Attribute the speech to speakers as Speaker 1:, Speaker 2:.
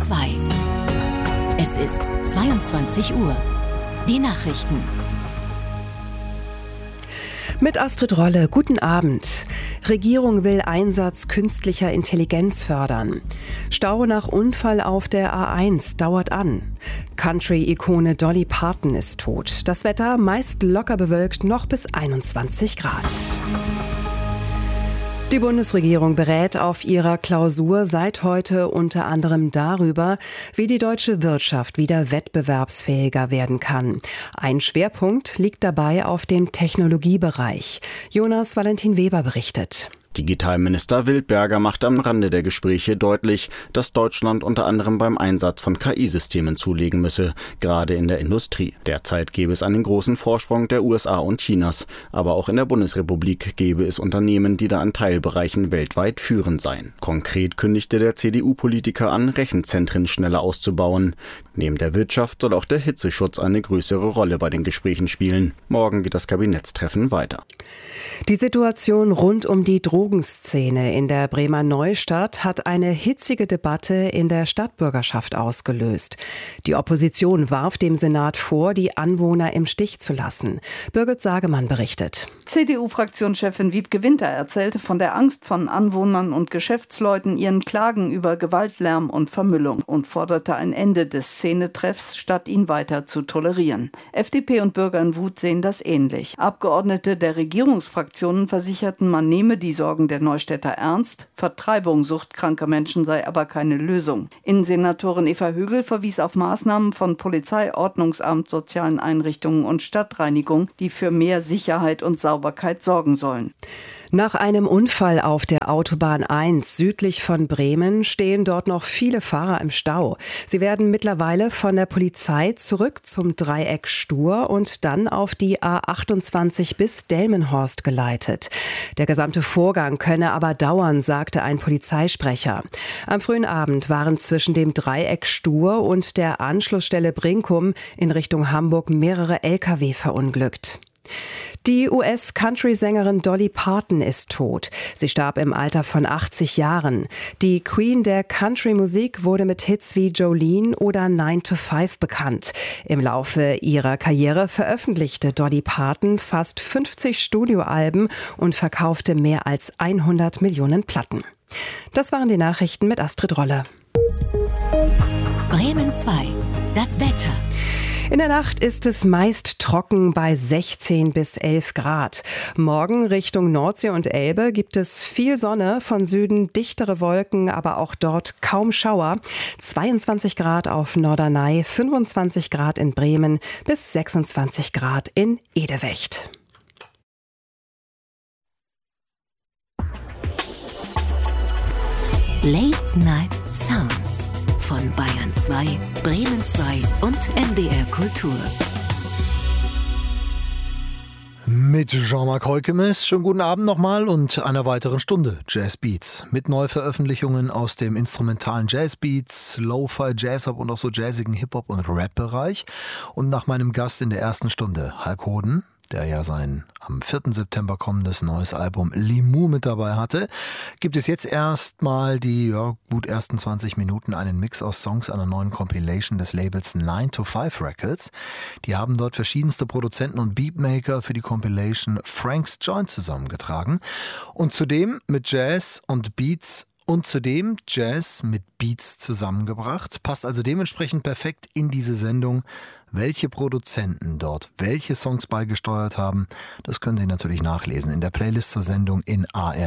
Speaker 1: 2. Es ist 22 Uhr. Die Nachrichten.
Speaker 2: Mit Astrid Rolle, guten Abend. Regierung will Einsatz künstlicher Intelligenz fördern. Stau nach Unfall auf der A1 dauert an. Country-Ikone Dolly Parton ist tot. Das Wetter meist locker bewölkt, noch bis 21 Grad. Die Bundesregierung berät auf ihrer Klausur seit heute unter anderem darüber, wie die deutsche Wirtschaft wieder wettbewerbsfähiger werden kann. Ein Schwerpunkt liegt dabei auf dem Technologiebereich. Jonas Valentin Weber berichtet.
Speaker 3: Digitalminister Wildberger macht am Rande der Gespräche deutlich, dass Deutschland unter anderem beim Einsatz von KI-Systemen zulegen müsse, gerade in der Industrie. Derzeit gäbe es einen großen Vorsprung der USA und Chinas, aber auch in der Bundesrepublik gäbe es Unternehmen, die da an Teilbereichen weltweit führend seien. Konkret kündigte der CDU-Politiker an, Rechenzentren schneller auszubauen. Neben der Wirtschaft soll auch der Hitzeschutz eine größere Rolle bei den Gesprächen spielen. Morgen geht das Kabinettstreffen weiter.
Speaker 2: Die Situation rund um die Drogenszene in der Bremer Neustadt hat eine hitzige Debatte in der Stadtbürgerschaft ausgelöst. Die Opposition warf dem Senat vor, die Anwohner im Stich zu lassen. Birgit Sagemann berichtet.
Speaker 4: CDU-Fraktionschefin Wiebke Winter erzählte von der Angst von Anwohnern und Geschäftsleuten, ihren Klagen über Gewalt, Lärm und Vermüllung und forderte ein Ende des Szenetreffs, statt ihn weiter zu tolerieren. FDP und Bürger in Wut sehen das ähnlich. Abgeordnete der Regierungsfraktionen versicherten, man nehme die Sorgen der Neustädter ernst. Vertreibung suchtkranker Menschen sei aber keine Lösung. Innensenatorin Eva Högel verwies auf Maßnahmen von Polizei, Ordnungsamt, sozialen Einrichtungen und Stadtreinigung, die für mehr Sicherheit und Sauberkeit sorgen sollen.
Speaker 2: Nach einem Unfall auf der Autobahn 1 südlich von Bremen stehen dort noch viele Fahrer im Stau. Sie werden mittlerweile von der Polizei zurück zum Dreieck Stur und dann auf die A28 bis Delmenhorst geleitet. Der gesamte Vorgang könne aber dauern, sagte ein Polizeisprecher. Am frühen Abend waren zwischen dem Dreieck Stur und der Anschlussstelle Brinkum in Richtung Hamburg mehrere Lkw verunglückt. Die US-Country-Sängerin Dolly Parton ist tot. Sie starb im Alter von 80 Jahren. Die Queen der Country-Musik wurde mit Hits wie Jolene oder 9 to 5 bekannt. Im Laufe ihrer Karriere veröffentlichte Dolly Parton fast 50 Studioalben und verkaufte mehr als 100 Millionen Platten. Das waren die Nachrichten mit Astrid Rolle.
Speaker 1: Bremen 2. Das Wetter.
Speaker 2: In der Nacht ist es meist trocken bei 16 bis 11 Grad. Morgen Richtung Nordsee und Elbe gibt es viel Sonne, von Süden dichtere Wolken, aber auch dort kaum Schauer. 22 Grad auf Norderney, 25 Grad in Bremen bis 26 Grad in Edewecht.
Speaker 1: Late Night Sounds von Bayern 2, Bremen 2 und NDR Kultur.
Speaker 5: Mit Jean-Marc Heukemes, schönen guten Abend nochmal und einer weiteren Stunde Jazz Beats. Mit Neuveröffentlichungen aus dem instrumentalen Jazz Beats, Lo-Fi, Jazz-Hop und auch so jazzigen Hip-Hop- und Rap-Bereich. Und nach meinem Gast in der ersten Stunde, Hulk Hoden, der ja sein am 4. September kommendes neues Album Limu mit dabei hatte, gibt es jetzt erstmal die gut ersten 20 Minuten einen Mix aus Songs einer neuen Compilation des Labels 9 to 5 Records. Die haben dort verschiedenste Produzenten und Beatmaker für die Compilation Frank's Joint zusammengetragen und zudem mit Jazz und Beats und zudem Jazz mit Beats zusammengebracht. Passt also dementsprechend perfekt in diese Sendung. Welche Produzenten dort welche Songs beigesteuert haben, das können Sie natürlich nachlesen in der Playlist zur Sendung in ARD